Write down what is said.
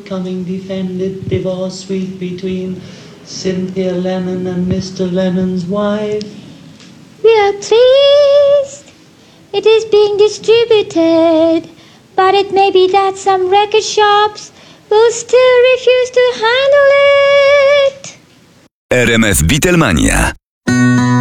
Coming defended divorce suite between Cynthia Lennon and Mr. Lennon's wife. We are pleased it is being distributed, but it may be that some record shops will still refuse to handle it. RMF Beatlemania.